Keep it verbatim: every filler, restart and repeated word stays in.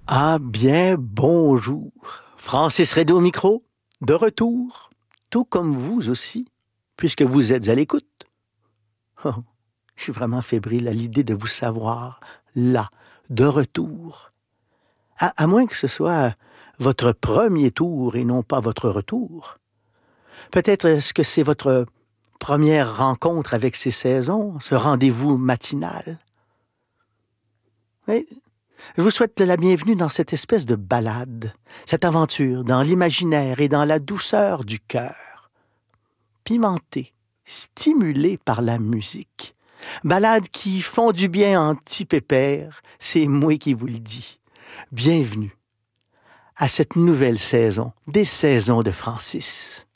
Ah bien, bonjour. Francis Redé au micro, de retour, tout comme vous aussi, puisque vous êtes à l'écoute. Oh, je suis vraiment fébrile à l'idée de vous savoir là, de retour. À, à moins que ce soit votre premier tour et non pas votre retour. Peut-être est-ce que c'est votre première rencontre avec ces saisons, ce rendez-vous matinal. Oui, je vous souhaite la bienvenue dans cette espèce de balade, cette aventure dans l'imaginaire et dans la douceur du cœur. Pimentée, stimulée par la musique. Balade qui font du bien en petits pépères, c'est moi qui vous le dis. Bienvenue à cette nouvelle saison des saisons de Francis.